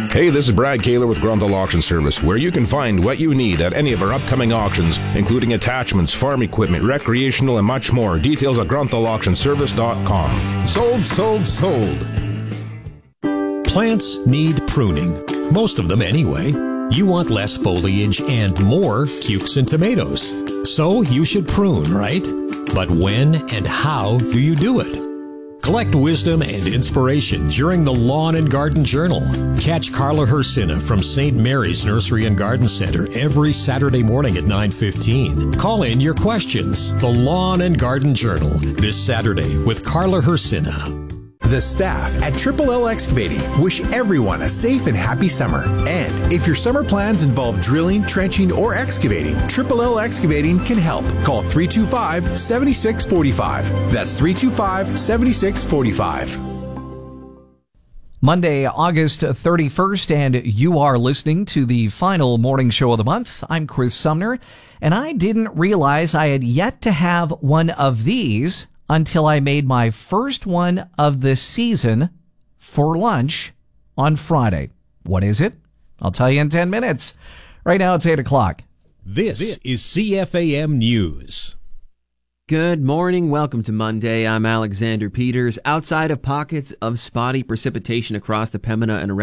Hey, this is Brad Kaler with Grunthal Auction Service, where you can find what you need at any of our upcoming auctions, including attachments, farm equipment, recreational, and much more. Details at grunthal.auctionservice.com. Sold, sold, sold. Plants need pruning. Most of them anyway. You want less foliage and more cukes and tomatoes. So you should prune, right? But when and how do you do it? Collect wisdom and inspiration during the Lawn and Garden Journal. Catch Carla Hersina from St. Mary's Nursery and Garden Center every Saturday morning at 9:15. Call in your questions. The Lawn and Garden Journal this Saturday with Carla Hersina. The staff at Triple L Excavating wish everyone a safe and happy summer. And if your summer plans involve drilling, trenching, or excavating, Triple L Excavating can help. Call 325-7645. That's 325-7645. Monday, August 31st, and you are listening to the final morning show of the month. I'm Chris Sumner, and I didn't realize I had yet to have one of these until I made my first one of the season for lunch on Friday. What is it? I'll tell you in 10 minutes. Right now it's 8 o'clock. This is CFAM News. Good morning. Welcome to Monday. I'm Alexander Peters. Outside of pockets of spotty precipitation across the Pembina and